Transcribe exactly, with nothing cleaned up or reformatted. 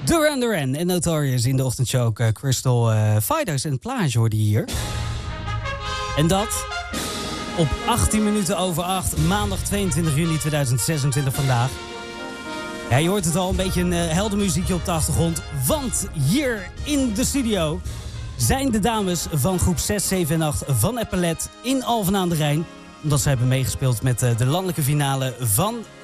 Duran Duran en Notorious in de ochtendshow ook uh, Crystal uh, Fighters en Plage hoorde je hier. En dat op achttien minuten over acht, maandag tweeëntwintig juni tweeduizend zesentwintig vandaag. Ja, je hoort het al, een beetje een uh, helder muziekje op de achtergrond. Want hier in de studio zijn de dames van groep zes, zeven en acht van Epaulet in Alphen aan de Rijn. Omdat ze hebben meegespeeld met uh, de landelijke finale van